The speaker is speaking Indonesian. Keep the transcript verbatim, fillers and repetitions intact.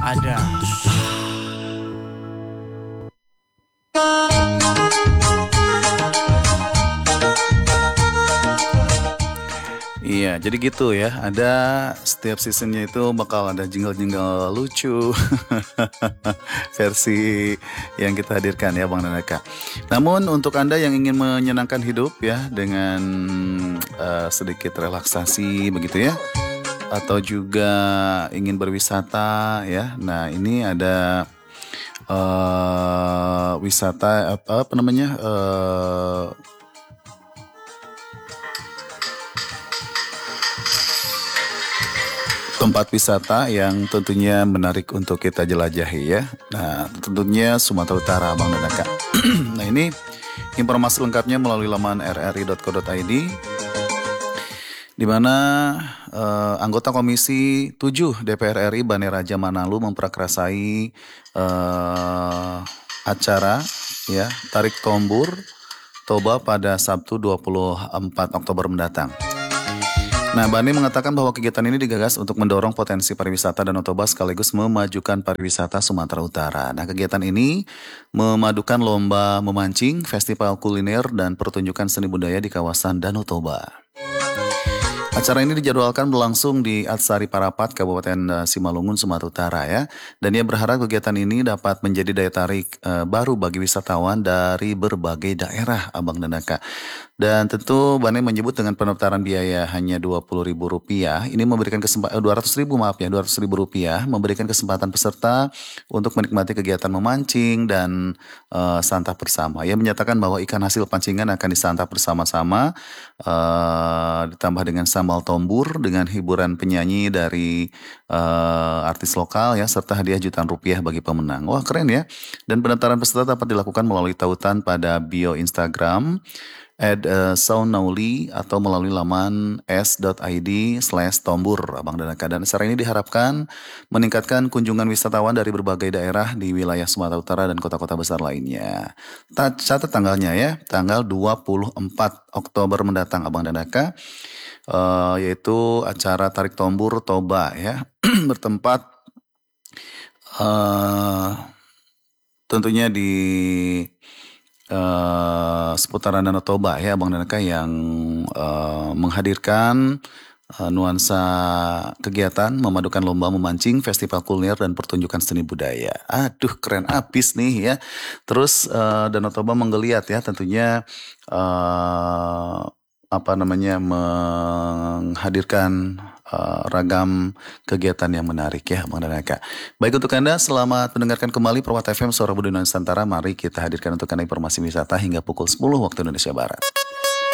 ada. Iya, jadi gitu ya. Ada setiap seasonnya itu bakal ada jingle-jingle lucu versi yang kita hadirkan ya Bang dan Eka. Namun untuk Anda yang ingin menyenangkan hidup ya dengan uh, sedikit relaksasi begitu ya, atau juga ingin berwisata ya. Nah ini ada uh, wisata apa, apa namanya? Uh, tempat wisata yang tentunya menarik untuk kita jelajahi ya. Nah tentunya Sumatera Utara Bang dan Eka. Nah ini informasi lengkapnya melalui laman r r i dot co dot i d, di mana uh, anggota Komisi tujuh D P R R I Bane Raja Manalu memprakarsai uh, acara ya Tarik Tombur Toba pada Sabtu dua puluh empat Oktober mendatang. Nah, Bane mengatakan bahwa kegiatan ini digagas untuk mendorong potensi pariwisata Danau Toba sekaligus memajukan pariwisata Sumatera Utara. Nah, kegiatan ini memadukan lomba memancing, festival kuliner, dan pertunjukan seni budaya di kawasan Danau Toba. Acara ini dijadwalkan berlangsung di Atsari Parapat, Kabupaten Simalungun, Sumatera Utara ya. Dan ia berharap kegiatan ini dapat menjadi daya tarik uh, baru bagi wisatawan dari berbagai daerah, Abang dan Eka. Dan tentu Bane menyebut dengan pendaftaran biaya hanya dua puluh ribu rupiah, ini memberikan kesempatan, dua ratus ribu maaf ya, dua ratus ribu rupiah, memberikan kesempatan peserta untuk menikmati kegiatan memancing dan uh, santap bersama. Ia menyatakan bahwa ikan hasil pancingan akan disantap bersama-sama, uh, ditambah dengan sambal tombur dengan hiburan penyanyi dari uh, artis lokal ya, serta hadiah jutaan rupiah bagi pemenang. Wah keren ya. Dan pendaftaran peserta dapat dilakukan melalui tautan pada bio Instagram at uh, Saunauli atau melalui laman s.id slash tombur Abang dan Eka. Dan acara ini diharapkan meningkatkan kunjungan wisatawan dari berbagai daerah di wilayah Sumatera Utara dan kota-kota besar lainnya. Catat tanggalnya ya, tanggal dua puluh empat Oktober mendatang Abang dan Eka, uh, yaitu acara Tarik Tombur Toba ya, bertempat uh, tentunya di Uh, seputaran Danau Toba ya Bang dan Eka, yang uh, menghadirkan uh, nuansa kegiatan memadukan lomba memancing, festival kuliner, dan pertunjukan seni budaya. Aduh keren abis nih ya. Terus uh, Danau Toba menggeliat ya tentunya, uh, apa namanya, menghadirkan uh, ragam kegiatan yang menarik ya Bang dan Eka. Baik, untuk Anda selamat mendengarkan kembali Perwata F M Suara Budaya Nusantara. Mari kita hadirkan untuk Anda informasi wisata hingga pukul sepuluh waktu Indonesia Barat.